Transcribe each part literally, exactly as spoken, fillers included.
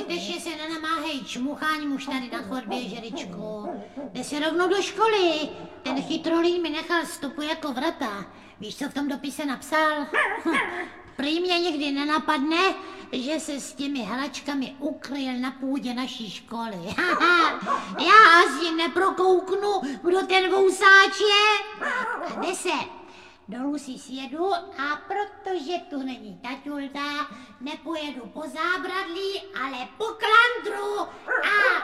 Skutečně se nenamáhej čmucháním už tady na chodbě, Žeričku. Jde si rovnou do školy. Ten chytrolín mi nechal stopu jako vrata. Víš, co v tom dopise napsal? Hm. Prý mě nikdy nenapadne, že se s těmi hračkami ukryl na půdě naší školy. Já asi neprokouknu, kdo ten vousáč je. A jde se. Dolů si sjedu a protože tu není taťulka, nepojedu po zábradlí, ale po klandru. A...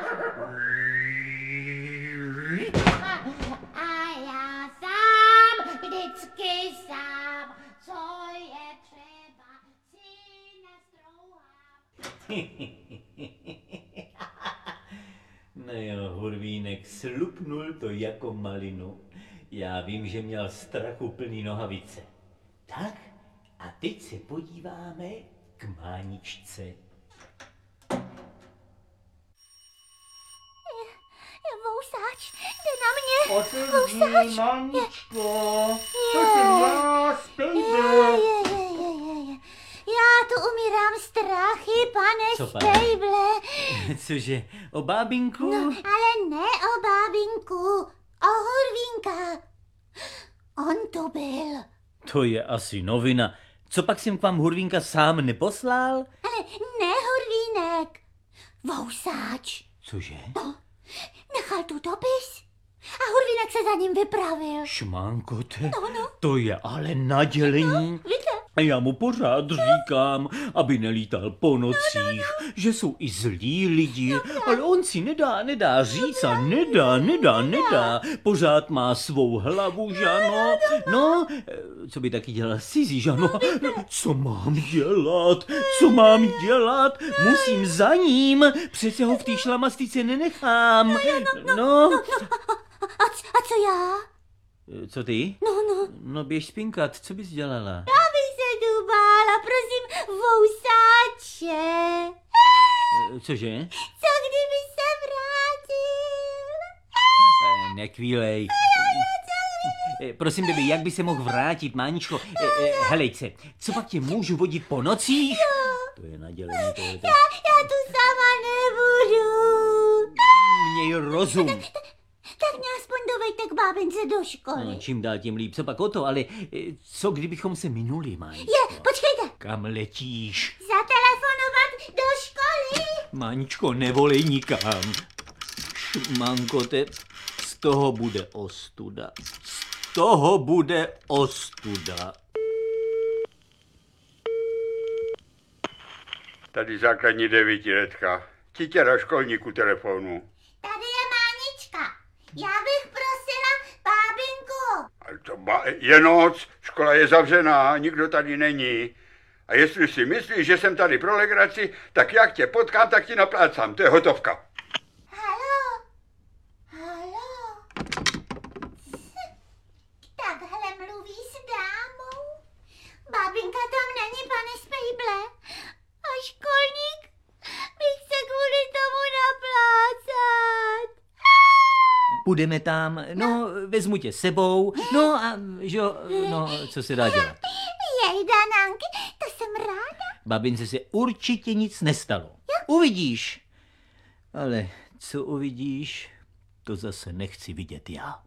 a já sám, vždycky sám, co je třeba, si nastrouhám. No jo, Hurvínek slupnul to jako malinu. Já vím, že měl strachu plný nohavice. Tak a teď se podíváme k Máničce. Je vousáč, jde na mě. Otevři, Máničko, co jsem já, Spejble. Já tu umírám strachy, pane Co, pane? Spejble. Cože, o bábinku? No, ale ne o bábinku, o Hurvínka. On to byl. To je asi novina. Co pak jsem k vám Hurvínka sám neposlal? Ale ne Hurvínek, vousáč. Cože? No, nechal tu dopis a Hurvínek se za ním vypravil. Šmánkote, No, no. to je ale nadělení. Víte? A já mu pořád říkám, aby nelítal po nocích, že jsou i zlí lidi, ale on si nedá, nedá říct a nedá, nedá, nedá. Pořád má svou hlavu, žano. No, co by taky dělal cizí, žano? Co mám dělat? Co mám dělat? Musím za ním, přece ho v té šlamastice nenechám. No, A, a co já? co ty? No, no. No běž spinkat, co bys dělala? Já bych se tu bála, prosím, vousáče. Cože? Co kdyby se vrátil? Eh, Nekvílej. Eh, Prosím, baby, jak by se mohl vrátit, Máničko? Eh, eh, Helejce, co pak tě můžu vodit po nocích? To je nadělení tohleto. Já, já tu sama nebudu. Měj rozum. Tak mě aspoň dovejte k bábince do školy. No, čím dál tím líp, co pak o to, ale eh, co kdybychom se minuli, Máničko? Je, počkejte. Kam letíš? Zatelefonovat do školy. Máničko, nevolej nikam. Šmankote, z toho bude ostuda. Z toho bude ostuda. Tady základní devítiletka. Titěra školníku telefonu. Tady je Mánička. Já bych prosila bábinku. Ale to ba- je noc, škola je zavřená, nikdo tady není. A jestli si myslíš, že jsem tady pro legraci, tak jak tě potkám, tak ti naplácám. To je hotovka. Halo? Halo? Takhle mluví s dámou? Bábinka tam není, pane Spejble. A školník bych se kvůli tomu naplácat. Půjdeme tam, no, vezmu tě sebou, no a, že jo, no, co se dá dělat? Jej, Danánky, to jsem ráda. Babince se určitě nic nestalo. Uvidíš. Ale co uvidíš, to zase nechci vidět já.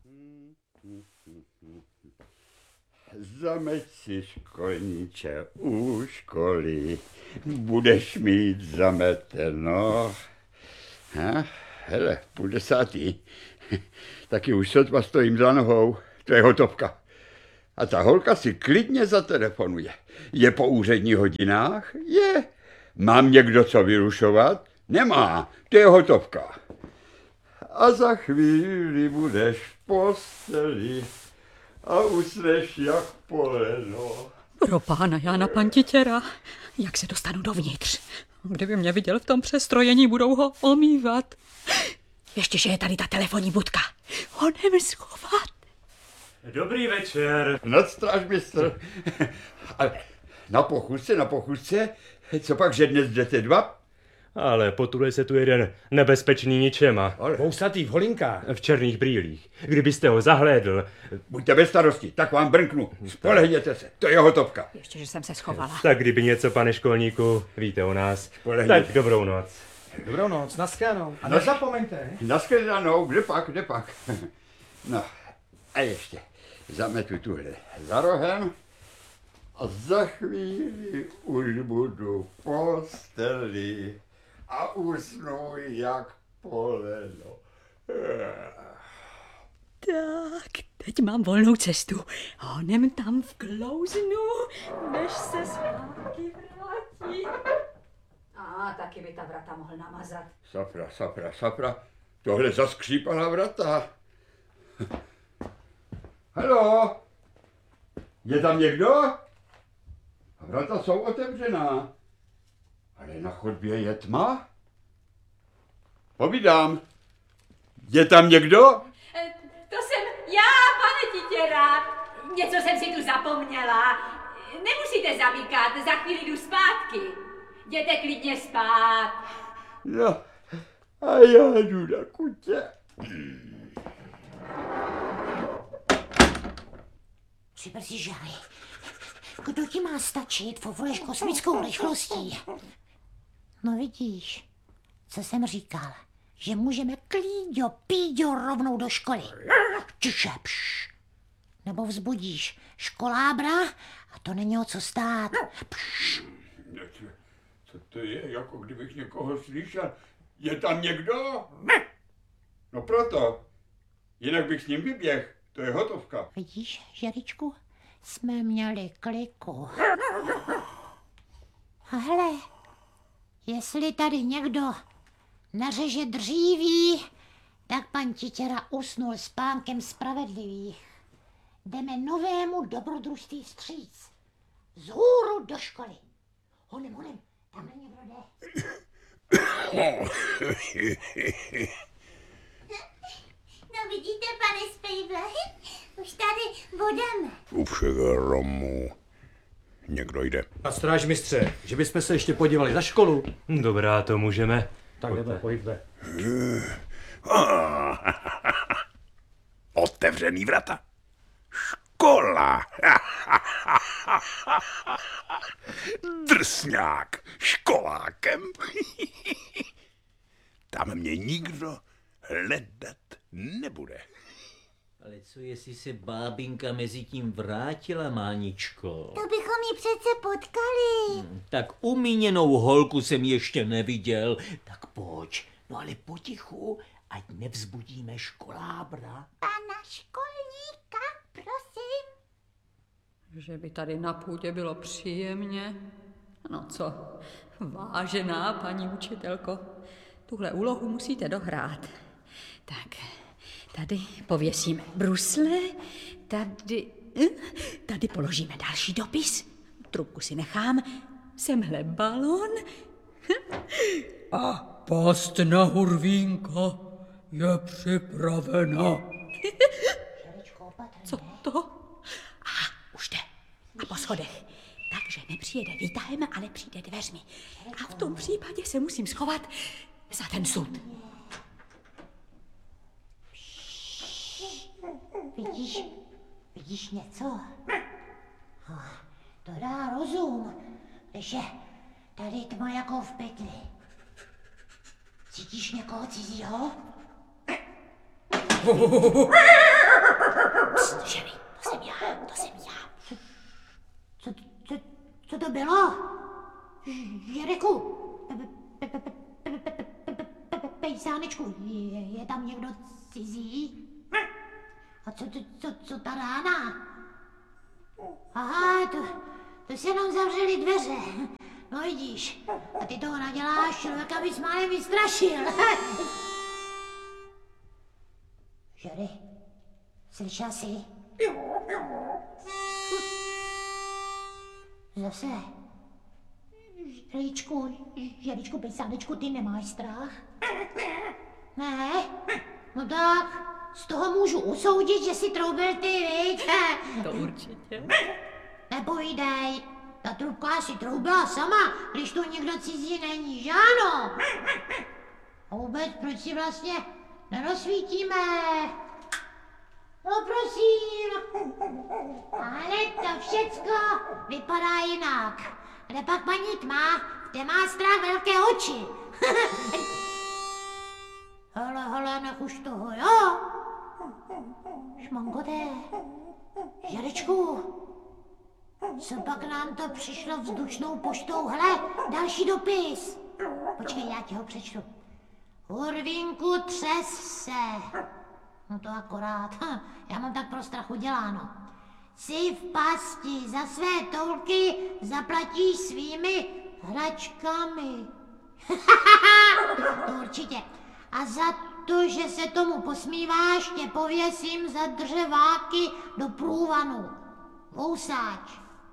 Zameď si, školníče, u školy. Budeš mít zameteno. Ha? Hele, půl desátý. Taky už sotva stojím za nohou. To je hotovka. A ta holka si klidně zatelefonuje. Je po úředních hodinách? Je. Mám někdo co vyrušovat? Nemá. To je hotovka. A za chvíli budeš v posteli a usneš jak poleno. Pro pána Jána Pantitěra, jak se dostanu dovnitř? Kdyby mě viděl v tom přestrojení, budou ho omývat. Ještě, že je tady ta telefonní budka. Honem schovat. Dobrý večer. Nadstrážmistr. Ale na pochůzce, na pochůzce, co pak, že dnes jdete dva? Ale potuluje se tu jeden nebezpečný ničema. Vousatý v holinkách. V černých brýlích. Kdybyste ho zahlédl. Buďte bez starosti, tak vám brnknu. Spolehněte se, to je hotovka. Ještě, že jsem se schovala. Tak kdyby něco, pane školníku, víte o nás. Spolehněte. Tak dobrou noc. Dobrou noc, naschledanou. A No. nezapomeňte. Naschledanou, kde pak, kde pak. No, a ještě zametu tuhle za rohem a za chvíli už budu v posteli a usnu jak poleno. Tak, teď mám volnou cestu. Honem tam vklouznu, než se zpátky vrátí. A taky by ta vrata mohl namazat. Sapra, sapra, sapra, tohle zaskřípala vrata. Haló, je tam někdo? Vrata jsou otevřená, ale na chodbě je tma. Povídám, je tam někdo? To jsem já, pane titěra. Něco jsem si tu zapomněla. Nemusíte zamykat, za chvíli jdu zpátky. Jděte klidně spát. No, a já jdu na kutě. Přibrzy žáry. Kdo ti má stačit, fofruješ kosmickou rychlostí. No vidíš, co jsem říkal, že můžeme klíďo, píďo rovnou do školy. Čiše, pš. Nebo vzbudíš školábra a to není o co stát. Pš. Co to je, jako kdybych někoho slyšel? Je tam někdo? No proto. Jinak bych s ním vyběh. To je hotovka. Vidíš, Žeričku, jsme měli kliku. A hele, jestli tady někdo nařeže dříví, tak pan Titěra usnul spánkem spravedlivých. Jdeme novému dobrodružství vstříc. Vzhůru do školy. Honem, honem, tamhle někdo jde. No vidíte, pane Spejble, už tady budeme. U všeho romu. Někdo jde. A strážmistře, že bychom se ještě podívali za školu. Dobrá, to můžeme. Tak jdeme, pojďme. Otevřený vrata. Škola. Drsňák. Školákem. Tam mě nikdo hledat nebude. Ale co jestli se bábinka mezi tím vrátila, Máničko? To bychom ji přece potkali. Tak umíněnou holku jsem ještě neviděl. Tak pojď, no ale potichu, ať nevzbudíme školábra. Pana školníka, prosím. Že by tady na půdě bylo příjemně. No co, vážená paní učitelko, tuhle úlohu musíte dohrát. Tak, tady pověsíme brusle, tady, tady položíme další dopis, trubku si nechám, semhle balon a past na hurvínka je připravena. Co to? Aha, už jde. A po schodech. Takže nepřijede výtahem, ale přijde dveřmi. A v tom případě se musím schovat za ten sud. Vidíš, vidíš něco? No, to dá rozum, že tady tma jako v pytli. Cítíš někoho cizího? Pst, Ženy, to jsem já, to jsem já. Co, co, co to bylo? Žereku, pejsánečku, je, je tam někdo cizí? A co, co, co, co ta rána? Aha, to, to se nám zavřely dveře. No vidíš, a ty toho naděláš, člověka bys málem vystrašil. Žery, slyšel jsi? Zase. Želičku, Želičku, pejsánečku, ty nemáš strach? Ne? No tak, z toho můžu usoudit, že si troubil ty, viď? To určitě. Nepovídej, ta trubka si troubila sama, když tu někdo cizí není, že ano? A vůbec, proč si vlastně nerozsvítíme? No prosím, ale to všecko vypadá jinak. Ale pak paní tma, kde má strach velké oči. ale nech už toho, jo? Šmongote, Žerečku, co pak nám to přišlo vzdušnou poštou? Hele, další dopis. Počkej, já ti ho přečtu. Hurvínku, třes se. No to akorát, hm, já mám tak pro strachu děláno. Jsi v pasti, za své toulky zaplatíš svými hračkami. To určitě. A za to, že se tomu posmíváš, tě pověsím za dřeváky do průvanu. Vousáč.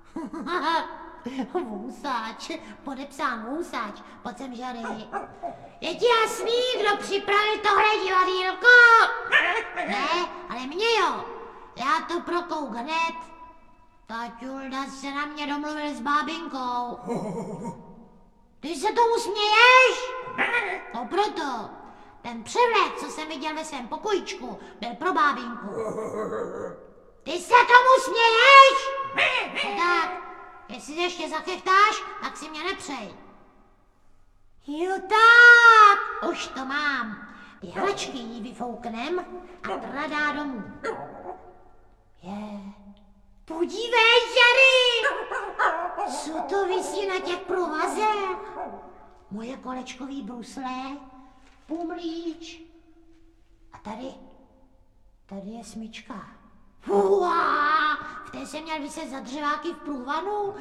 Vousáč, podepsán Vousáč, pojď sem, Žary. Je ti jasný, kdo připravil tohle divadýlko? Ne, ale mě jo. Já to prokouk hned. Taťulda se na mě domluvil s bábinkou. Ty se tomu směješ? No proto. Ten převlek, co jsem viděl ve svém pokojičku, byl pro bábinku. Ty se tomu směješ? No tak, jestli ještě zachechtáš, tak si mě nepřej. Jo tak, už to mám. Ty hračky jí vyfouknem a tradá domů. Je, podívej, Žary! Co to visí na těch provazech? Moje kolečkový brusle, pumlíč. A tady, tady je smyčka. Uá, v té jsem měl vyset za dřeváky v průvanu.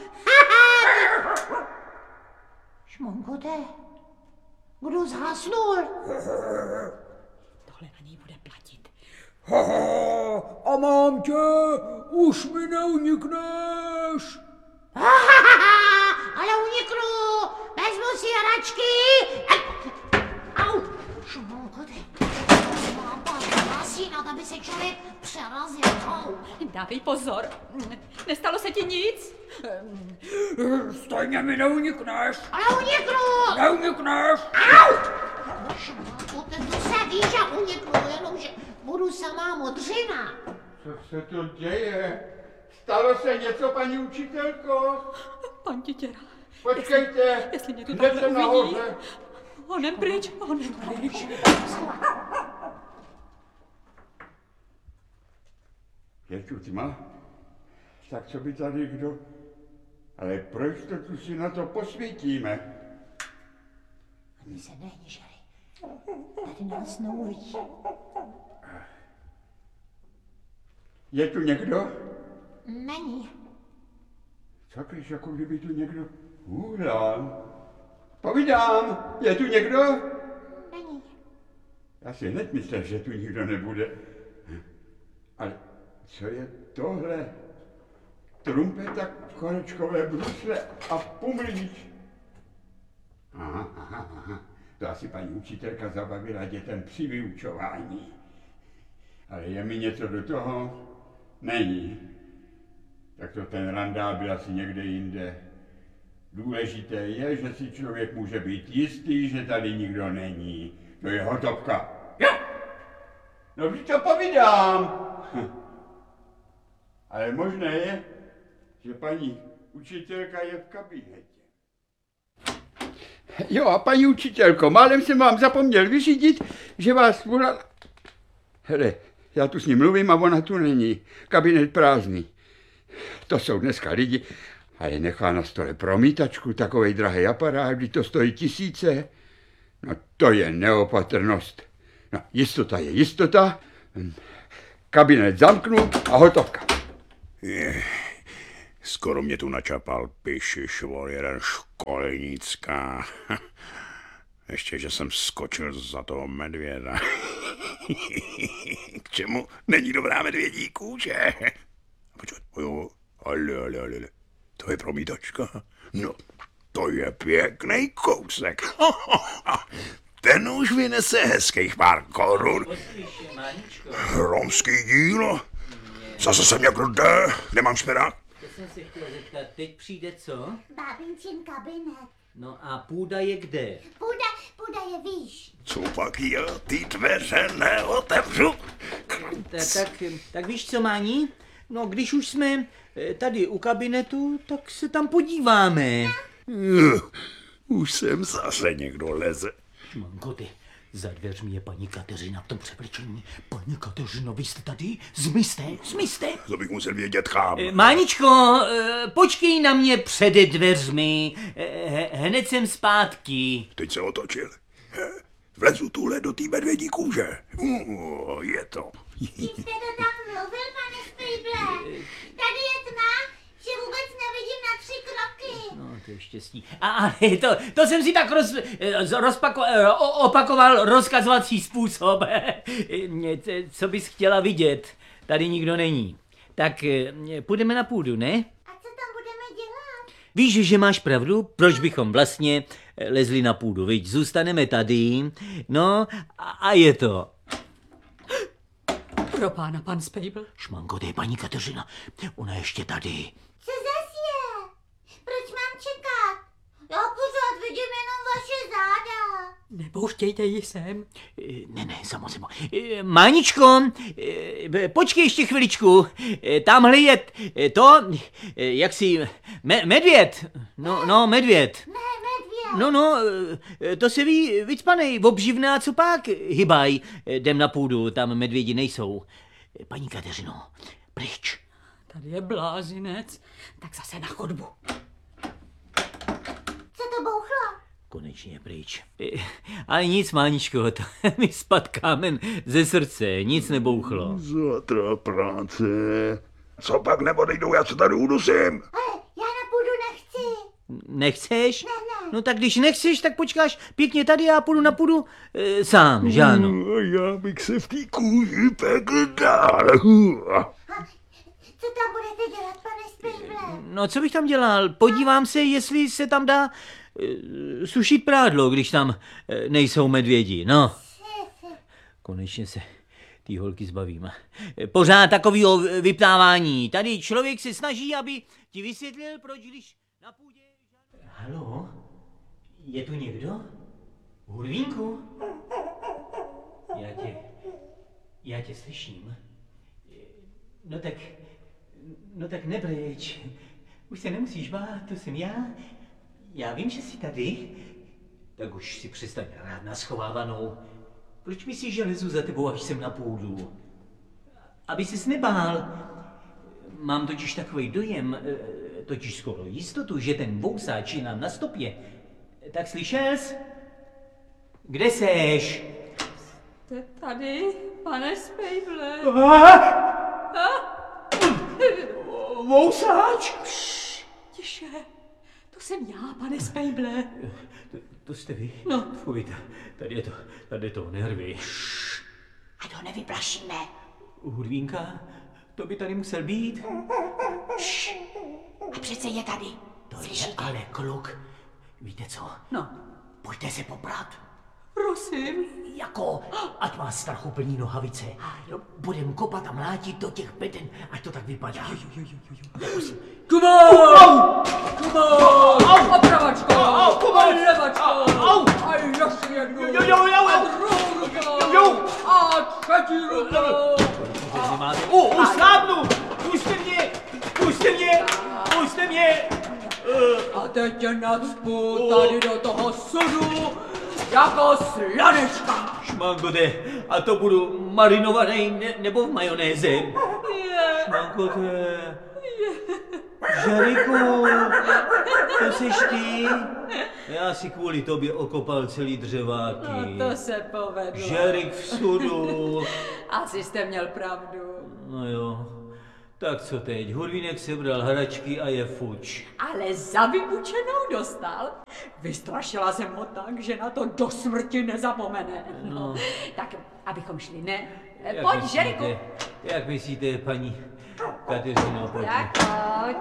Šmonkote, kdo zhasnul? Tohle na něj bude platit. Haha, a mám tě, už mi neunikneš. Ale uniknu, vezmu si hračky. Au, Šmonkote, mám pár hlasínat, aby se člověk přerazil. Au. Dávej pozor, nestalo se ti nic? Stejně mi neunikneš. Ale uniknu! Neunikneš. Au! Šmonkote, to se ví, že uniknu, jenomže budu samá modřina. Co se to děje? Stalo se něco, paní učitelko? Pan Titěra. Počkejte, Jestli, jestli mě tu kde takhle jsem uvidí. nahoře? Onem pryč, onem pryč. Je tu tma? Tak co by tady kdo... Ale proč to tu si na to posvítíme? Ani se nehni, Žary. Tady nás neuvidí. Je tu někdo? Není. Co když, jako kdyby tu někdo hůlal? Povídám, je tu někdo? Není. Já si hned myslel, že tu nikdo nebude. Ale co je tohle? Trumpeta, konečkové brusle a pumlíč. Aha, aha, aha. To asi paní učitelka zabavila dětem při vyučování. Ale je mi něco do toho? Není. Tak to ten randál byl asi někde jinde. Důležité je, že si člověk může být jistý, že tady nikdo není. To je hotovka. Jo! No vždyť to povídám. Ale možné je, že paní učitelka je v kabinetě. Jo, a paní učitelko, málem jsem vám zapomněl vyřídit, že vás volala... Hele, já tu s ní mluvím a ona tu není. Kabinet prázdný. To jsou dneska lidi, ale nechá na stole promítačku, takovej drahý aparát, kdy to stojí tisíce. No to je neopatrnost. No, jistota je jistota. Kabinet zamknu a hotovka. Je, skoro mě tu načapal pišišvol jeden školnická. Ještě, že jsem skočil za toho medvěda. K čemu není dobrá medvědí kůže? Počkej, jo, ale, ale, ale, to je promítačka. No, to je pěkný kousek. Ten už vynese hezkých pár korun. Romský dílo? Zase jsem někdo jde, nemám šperák. To jsem se chtěl zeptat, teď přijde co? Bábincin kabinet. No a půda je kde? Půda, půda je výš. Co pak já ty dveře neotevřu? Ta, tak, tak víš co, Máni? No, když už jsme tady u kabinetu, tak se tam podíváme. Už sem zase někdo leze. Šmanko, ty, Za dveřmi je paní Kateřina v tom převlečení. Paní Kateřino, vy jste tady? Zmizte, zmizte. To bych musel vědět kam. Eh, Máničko, eh, počkej na mě před dveřmi. Eh, Hned jsem zpátky. Teď se otočil. Vlezu tuhle do té medvědí kůže. Uh, je to. Když jste to tak mluvil, pane Spejble, tady je tma, že vůbec nevidím na tři kroky. No, to je štěstí. A, a to, to jsem si tak roz, rozpako, opakoval rozkazovací způsob. Co bys chtěla vidět? Tady nikdo není. Tak půjdeme na půdu, ne? A co tam budeme dělat? Víš, že máš pravdu? Proč bychom vlastně lezli na půdu, viď? Zůstaneme tady, no a, a je to. Pro pána, pan Spejbl. Šmanko, to je paní Kateřina. Ona ještě tady. Co zas je? Proč mám čekat? Já pořád vidím jenom vaše záda. Nepouštějte ji sem. Eh, Ne, ne, samozřejmě. Eh, Máničko, eh, počkej ještě chviličku. Eh, Tamhle je eh, to, eh, jak si, me, medvěd. No, no, medvěd. Ne, medvěd. No, no, eh, to se ví, vycpanej, obživná, a co pak? Hybaj, eh, jdem na půdu, tam medvědi nejsou. Eh, Paní Kateřino, pryč. Tady je blázinec. Tak zase na chodbu. Co to bouchlo? Konečně pryč. Eh, Ale nic, Máničko, to mi spad kámen ze srdce, nic nebouchlo. Zatra práce. Co pak neodejdou, já se tady udusím. Ale já na půdu nechci. Nechceš? Ne, ne. No tak když nechceš, tak počkáš pěkně tady, já půjdu na půdu e, sám, že ano? No, já bych se v té kůži pekl dál. Co tam budete dělat, pane Spejble? No co bych tam dělal? Podívám se, jestli se tam dá e, sušit prádlo, když tam e, nejsou medvědi, no. Konečně se ty holky zbavím. E, Pořád takovýho vyptávání. Tady člověk se snaží, aby ti vysvětlil, proč když na půdě... Haló? Je tu někdo? Hurvínku? Já tě... Já tě slyším. No tak... No tak nebreč. Už se nemusíš bát, to jsem já. Já vím, že jsi tady. Tak už si přestaň hrát na schovávanou. Proč myslíš, že lezu za tebou, až jsem na půdu? Aby ses nebál. Mám totiž takový dojem, eh, totiž skoro jistotu, že ten vousáč je nám na stopě. Tak slyšel jsi? Kde seš? Jste tady, pane Spejble. Vousáč? Tiše. To jsem já, pane Spejble. To, to jste vy? No. Fuj, tady je to, tady je to nervy. A to nevyplašíme. Hurvínka, to by tady musel být. A přece je tady. To je ale kluk. Víte co? No, Pojďte se poprat. prosím. Jako, ať má strachu plní nohavice. Budem kopat a mlátit do těch beden, ať to tak vypadá. Kumar! Kumar! Opravačko! A levačko! A ještě jednou! A druhou rukou! A třetí rukou! O, už slábnu! Pušte mě! Pušte mě! Pušte mě! A teď tě nacpu tady do toho sudu jako slanečka! Šmankote, a to budu marinovaný ne, nebo v majonéze? Šmankote. Žeriku, to seš ty? Já si kvůli tobě okopal celý dřeváky. No to se povedlo. Žerik v sudu. Asi jste měl pravdu. No jo. Tak co teď? Hurvínek sebral hračky a je fuč. Ale za vyučenou dostal. Vystrašila jsem ho tak, že na to do smrti nezapomene. No. No. Tak, abychom šli, ne? Jak Pojď, myslíte? Žeriku. Jak myslíte, paní Kateřino, pojďte. Tak pojď.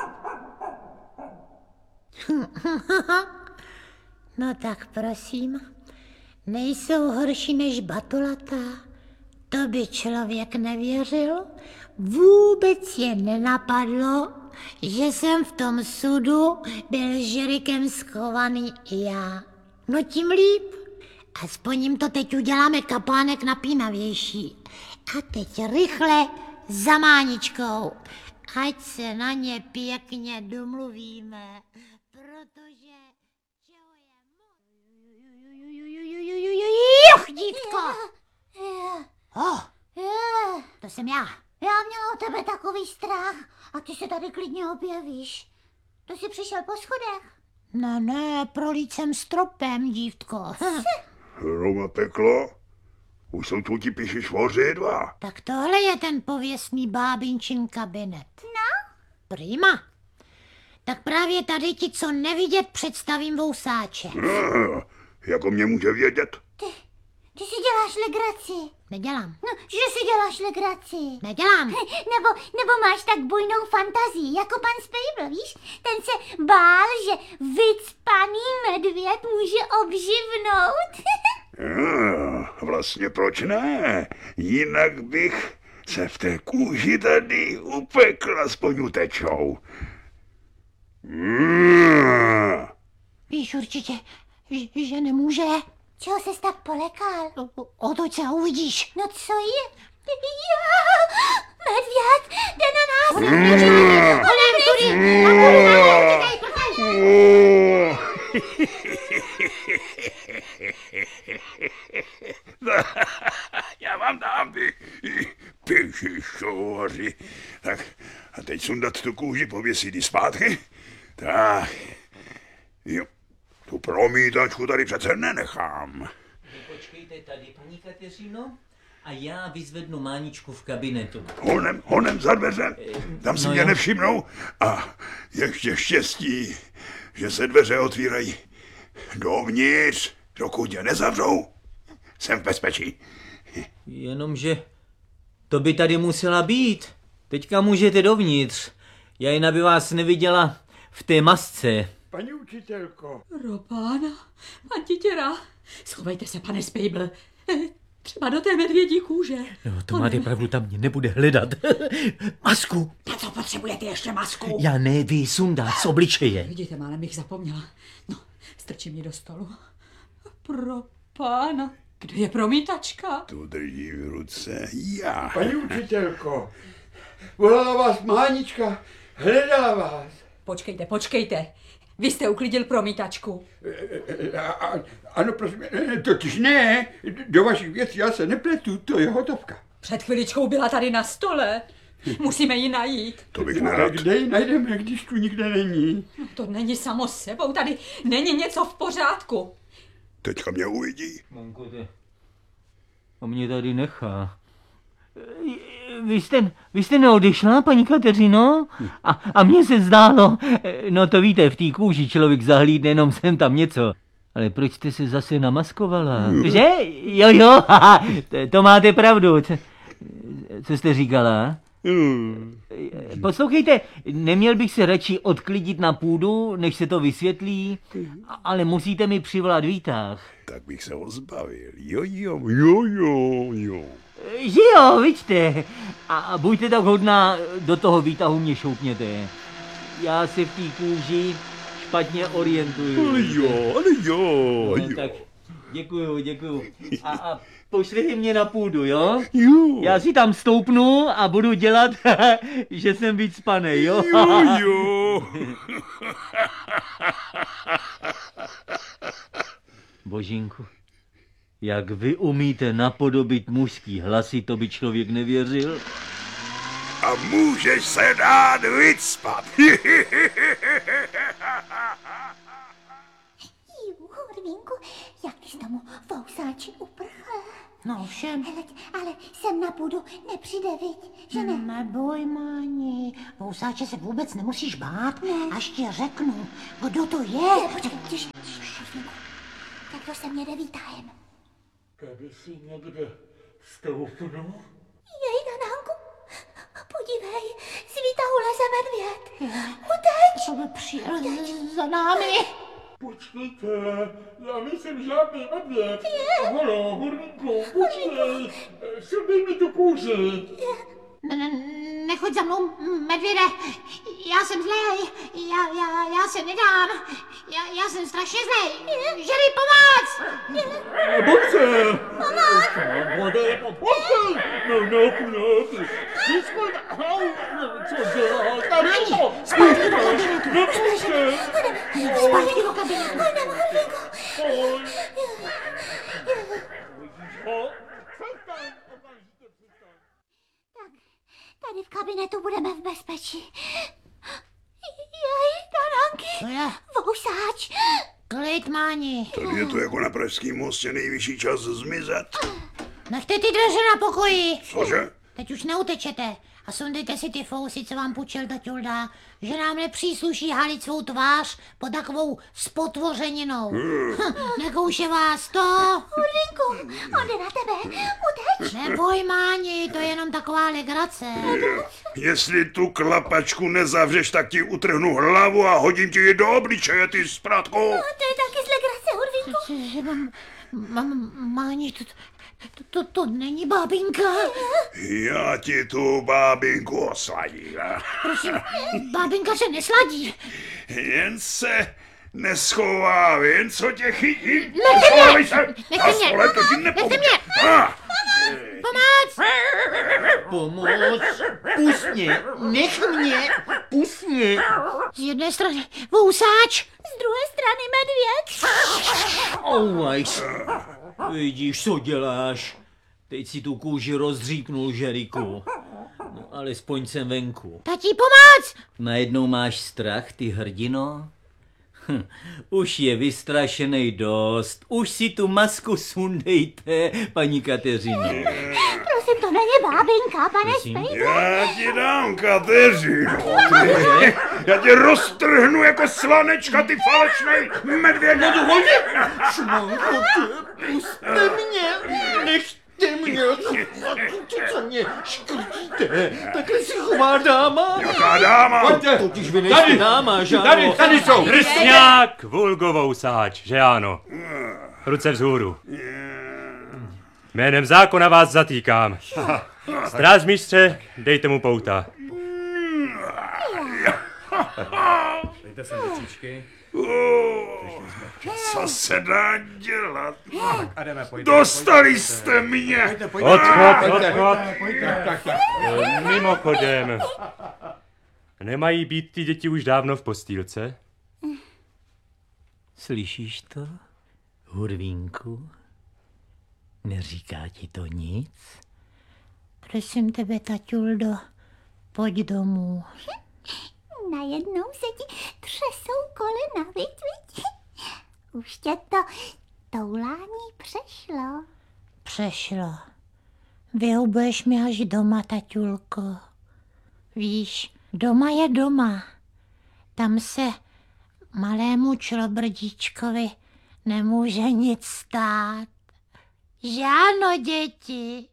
No tak prosím, nejsou horší než batulata. To by člověk nevěřil. Vůbec je nenapadlo, že jsem v tom sudu byl Žerikem schovaný i já. No tím líp. Aspoň jim to teď uděláme kapánek napínavější. A teď rychle za Máničkou. Ať se na ně pěkně domluvíme, protože... strach, dívko. Je, Oh, je. to jsem já. Já měla o tebe takový strach a ty se tady klidně objevíš. To jsi přišel po schodech. Ne, ne, prolít jsem stropem, dívko. Roma peklo? Už jsou tu ti píši švořidla. Tak tohle je ten pověstný bábinčin kabinet. No? Prima. Tak právě tady ti, co nevidět, představím vousáče. No, jako mě může vědět. Ty, ty si děláš legraci. Nedělám. No, že si děláš legraci. Nedělám. Nebo, nebo máš tak bujnou fantazii, jako pan Spejbl, víš? Ten se bál, že vycpaný medvěd může obživnout. No, vlastně proč ne? Jinak bych se v té kůži tady upekla s poňutečou. Mm. Víš určitě, že, že nemůže. Čeho ses tak polekal? O- Otoč se a uvidíš. No co je? Já, medvěd, jde na nás. Honem, tudy, a budu na utíkej, prchej. Já vám dám ty pěši šovaři. Tak a teď sundat tu kůži, pověsit ji zpátky. Tak, jo, tu promítačku tady přece nenechám. Počkejte tady, paní Kateřino, a já vyzvednu Máničku v kabinetu. Honem, honem za dveře, tam si no mě jo. nevšimnou. A ještě štěstí, že se dveře otvírají dovnitř, dokud je nezavřou. Jsem v bezpečí. Jenomže to by tady musela být. Teďka můžete dovnitř. Já jen aby vás neviděla v té masce. Paní učitelko. Robána, pan Titěra, schovejte se, pane Spejbl. Třeba do té medvědí kůže. No, to máte pravdu, tam mě nebude hledat. Masku! Na co potřebujete ještě masku? Já ne, vy sundat z obličeje. Vidíte, málem bych zapomněla. No, strčím ji do stolu. Pro pána, kde je promítačka? Tu drží v ruce já. Paní učitelko. Volala vás Mánička. Hledala vás. Počkejte, počkejte. Vy jste uklidil promítačku. A, a, ano, prosím, totiž ne. Do vašich věcí já se nepletu, to je hotovka. Před chviličkou byla tady na stole. Musíme ji najít. To bych A nerad. kde ji najdeme, když tu nikde není? No, to není samo sebou, tady není něco v pořádku. Teďka mě uvidí. Manko, to... A mě tady nechá. Vy jste, vy jste neodešla, paní Kateřino? A, a mně se zdálo, no to víte, v té kůži člověk zahlídne jenom sem tam něco. Ale proč jste se zase namaskovala? Že? Jo, jo, haha, to, to máte pravdu. Co, co jste říkala? Poslouchejte, neměl bych se radši odklidit na půdu, než se to vysvětlí, ale musíte mi přivolat výtah. Tak bych se ho zbavil. Jo, jo, jo, jo, jo. Že jo, vidíte. A buďte tak hodná, do toho výtahu mě šoupněte. Já se v té kůži špatně orientuju. Ale jo, ale jo, No, jo. tak děkuju, děkuju. A, a pošlete mě na půdu, jo? Jo. Já si tam stoupnu a budu dělat, že jsem víc panej, jo? Jo, jo. Božínku, jak vy umíte napodobit mužský hlasy, to by člověk nevěřil. A můžeš se dát vycpat. Jú, Hurvínku, jak ty jsi tomu vousáči uprchl. No všem. Hele, ale sem na půdu nepřijde, viď, že ne? Neboj, Máni, vousáče se vůbec nemusíš bát, až ti řeknu, kdo to je. Počkej, těž, Hurvínku, tak to se mě jde výtahem. Tady si někde stoupnu. Jej, Danánku, podívej, z výtahu leze medvěd. Uteč! Co by přijel za námi? Počkejte, já nejsem žádný medvěd. Halo, Hurvínku, počkej, sundej mi tu kůži. Ne, ne, nechoď za mnou, medvěde, já jsem zlej, já, já, já se nedám, já, já jsem strašně zlej, Želi, pomoc! Pomoci! Pomoc! Pomoci! No, no, no, všechno, au, co děláš? Tady to! Zpátky do kabinetu! Nepustě! Zpátky do kabinetu! Jdem, Hurvínku! Tady v kabinetu budeme v bezpečí. Jej, Dananky. Co je? Vousáč. Klid, Máni. Tady je to jako na Pražském mostě nejvyšší čas zmizet. Nechte ty dveře na pokoji. Cože? Teď už neutečete. A sundejte si ty fousy, co vám půjčil taťulda, že nám nepřísluší halit svou tvář pod takovou spotvořeninou. Hm, nekouše vás to? Hurvínku, on jde na tebe. Uteč. Neboj, Máni, to je jenom taková legrace. Jestli tu klapačku nezavřeš, tak ti utrhnu hlavu a hodím ti ji do obličeje, ty sprátko. To je taky z legrace, Hurvínku. Že mám, mám, Máni, to, to, to, to není bábinka. Já ti tu bábinku osladím. Prosím, bábinka se nesladí. Jen se neschová, jen co tě chytí. Nechte mě! Se. Nechte Na mě! stole to ti Nechte nepomůže. mě! Ah. Pomoc! Pomoc! Pust mě! Nech mě! Pust mě! Z jedné strany vousáč. Z druhé strany medvěd. Ouaj. Vidíš, co děláš? Teď si tu kůži rozříknul, Žeriku. No, alespoň jsem venku. Tatí, pomoc! Najednou máš strach, ty hrdino? Hm, už je vystrašenej dost. Už si tu masku sundejte, paní Kateřino. Prosím, to není bábinka, pane Spejble. Já ti dám, Kateřino. Já tě roztrhnu jako slanečka, ty falešnej medvěd. Šmanko, puste mě, nechte mě, co mě škrtíte, takhle si chová dáma. Jaká dáma? Totiž vy nejste dáma, že ano? Tady, tady jsou. Drsňák, vulgovousáč, že ano. Ruce vzhůru. Jménem zákona vás zatýkám. Strážmistře, dejte mu pouta. Dejte sem věcičky. Co se dá dělat? A jdeme, pojďte. Dostali jste mě. Pojďte, pojďte. Odchod, odchod. Pojďte. Tak, tak. Mimochodem. Nemají být ty děti už dávno v postýlce? Slyšíš to, Hurvínku? Neříká ti to nic? Prosím tebe, taťuldo, pojď domů. Najednou se ti třesou kolena, viď, viď? Už tě to toulání přešlo. Přešlo. Vyhubuješ mi až doma, taťulko. Víš, doma je doma. Tam se malému člobrdičkovi nemůže nic stát. Že ano, děti?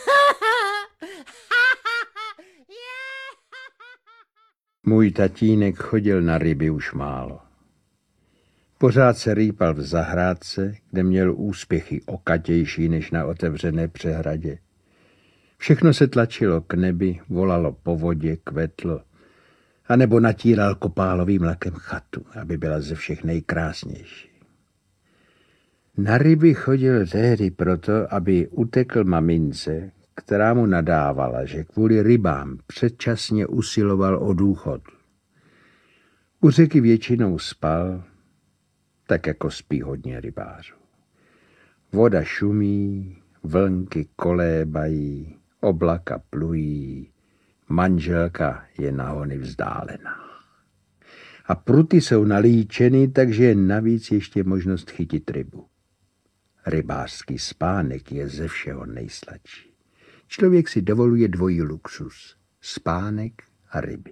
Můj tatínek chodil na ryby už málo. Pořád se rýpal v zahrádce, kde měl úspěchy okatější než na otevřené přehradě. Všechno se tlačilo k nebi, volalo po vodě, kvetlo, anebo natíral kopálovým lakem chatu, aby byla ze všech nejkrásnější. Na ryby chodil tehdy proto, aby utekl mamince, která mu nadávala, že kvůli rybám předčasně usiloval o důchod. U řeky většinou spal, tak jako spí hodně rybářů. Voda šumí, vlnky kolébají, oblaka plují, manželka je na hony vzdálená. A pruty jsou nalíčeny, takže je navíc ještě možnost chytit rybu. Rybářský spánek je ze všeho nejsladší. Člověk si dovoluje dvojí luxus. Spánek a ryby.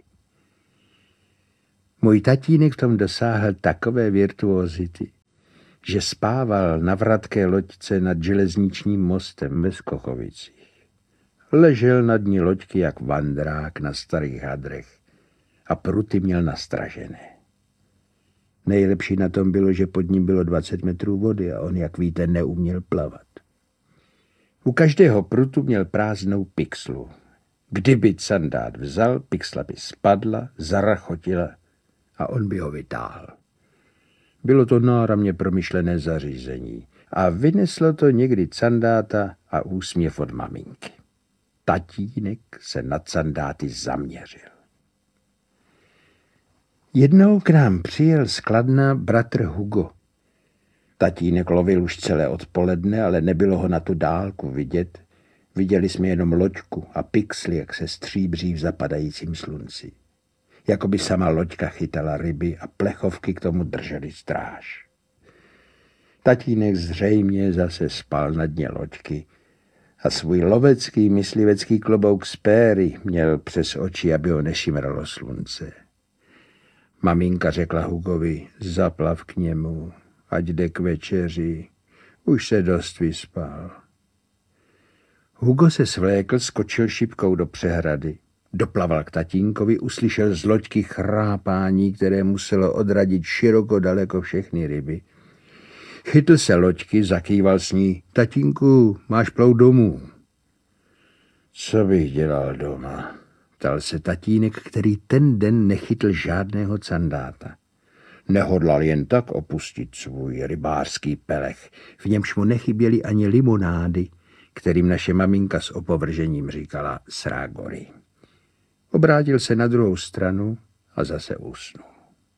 Můj tatínek v tom dosáhl takové virtuozity, že spával na vratké loďce nad železničním mostem ve Skochovicích. Ležel nad ní loďky jak vandrák na starých hadrech a pruty měl nastražené. Nejlepší na tom bylo, že pod ním bylo dvacet metrů vody a on, jak víte, neuměl plavat. U každého prutu měl prázdnou pixlu. Kdyby sandát vzal, pixla by spadla, zarachotila a on by ho vytáhl. Bylo to náramně promyšlené zařízení a vyneslo to někdy sandáta a úsměv od maminky. Tatínek se nad sandáty zaměřil. Jednou k nám přijel z Kladna bratr Hugo. Tatínek lovil už celé odpoledne, ale nebylo ho na tu dálku vidět. Viděli jsme jenom loďku a pixly, jak se stříbří v zapadajícím slunci. Jakoby sama loďka chytala ryby a plechovky k tomu drželi stráž. Tatínek zřejmě zase spal na dně loďky a svůj lovecký myslivecký klobouk z péry měl přes oči, aby ho nešimralo slunce. Maminka řekla Hugovi, zaplav k němu, ať jde k večeři, už se dost vyspal. Hugo se svlékl, skočil šipkou do přehrady. Doplaval k tatínkovi, uslyšel z loďky chrápání, které muselo odradit široko daleko všechny ryby. Chytl se loďky, zakýval s ní. Tatínku, máš plout domů. Co bych dělal doma? Ptal se tatínek, který ten den nechytl žádného candáta. Nehodlal jen tak opustit svůj rybářský pelech, v němž mu nechyběly ani limonády, kterým naše maminka s opovržením říkala srágory. Obrátil se na druhou stranu a zase usnul.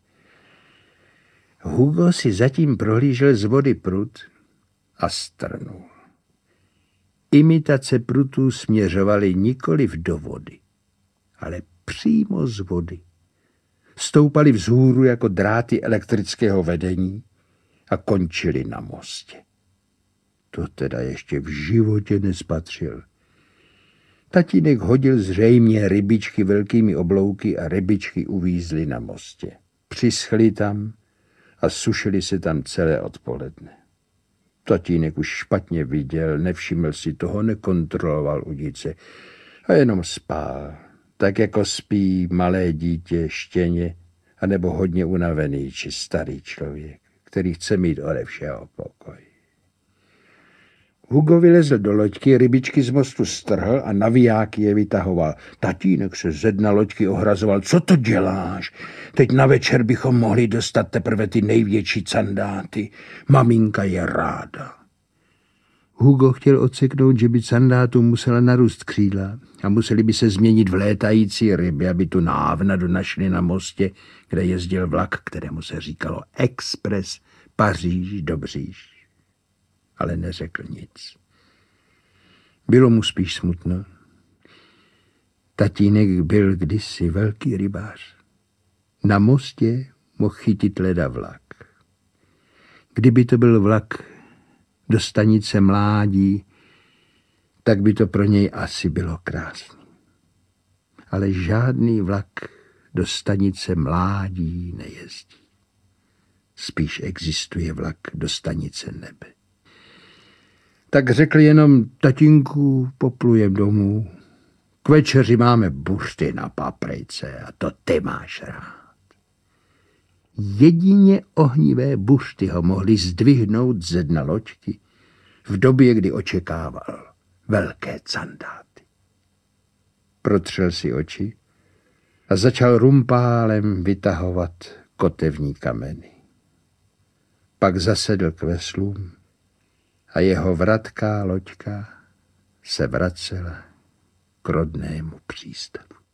Hugo si zatím prohlížel z vody prut a strnul. Imitace prutů směřovaly nikoliv do vody, ale přímo z vody. Stoupaly vzhůru jako dráty elektrického vedení a končily na mostě. To teda ještě v životě nespatřil. Tatínek hodil zřejmě rybičky velkými oblouky a rybičky uvízly na mostě. Přischly tam a sušili se tam celé odpoledne. Tatínek už špatně viděl, nevšiml si toho, nekontroloval udice a jenom spál, tak jako spí malé dítě, štěně, anebo hodně unavený či starý člověk, který chce mít ode všeho pokoj. Hugo vylezl do loďky, rybičky z mostu strhl a navijáky je vytahoval. Tatínek se ze dna loďky ohrazoval. Co to děláš? Teď na večer bychom mohli dostat teprve ty největší candáty. Maminka je ráda. Hugo chtěl odseknout, že by candátu musela narůst křídla a museli by se změnit v létající ryby, aby tu návnadu našli na mostě, kde jezdil vlak, kterému se říkalo Express Paříž do Bříž. Ale neřekl nic. Bylo mu spíš smutno. Tatínek byl kdysi velký rybář. Na mostě mohl chytit leda vlak. Kdyby to byl vlak do stanice Mládí, tak by to pro něj asi bylo krásné. Ale žádný vlak do stanice Mládí nejezdí. Spíš existuje vlak do stanice Nebe. Tak řekl jenom, tatínku, poplujem domů. K večeři máme buřty na paprice a to ty máš rád. Jedině ohnivé buřty ho mohly zdvihnout ze dna loďky v době, kdy očekával velké candáty. Protřel si oči a začal rumpálem vytahovat kotevní kameny. Pak zasedl k veslům a jeho vratká loďka se vracela k rodnému přístavu.